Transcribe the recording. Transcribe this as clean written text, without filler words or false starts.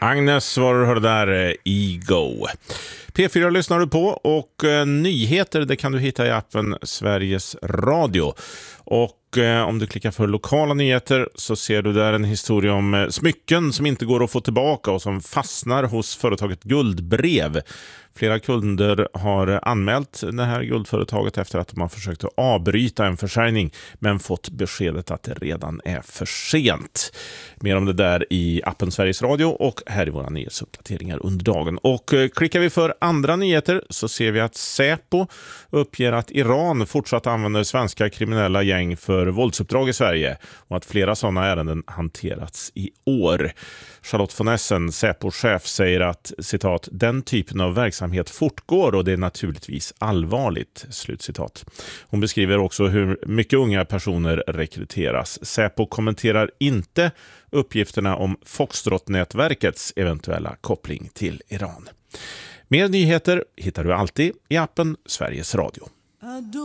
Agnes var du hörde där, Ego. P4 lyssnar du på och nyheter det kan du hitta i appen Sveriges Radio. Och om du klickar för lokala nyheter så ser du där en historia om smycken som inte går att få tillbaka och som fastnar hos företaget Guldbrev. Flera kunder har anmält det här guldföretaget efter att de har försökt att avbryta en försäljning men fått beskedet att det redan är för sent. Mer om det där i appen Sveriges Radio och här i våra nyhetsuppdateringar under dagen. Och klickar vi för andra nyheter så ser vi att Säpo uppger att Iran fortsatt använder svenska kriminella gäng för våldsuppdrag i Sverige och att flera sådana ärenden hanterats i år. Charlotte von Essen, Säpo-chef, säger att citat, den typen av verksamhet fortgår och det är naturligtvis allvarligt, slutcitat. Hon beskriver också hur mycket unga personer rekryteras. Säpo kommenterar inte uppgifterna om Foxtrot-nätverkets eventuella koppling till Iran. Mer nyheter hittar du alltid i appen Sveriges Radio.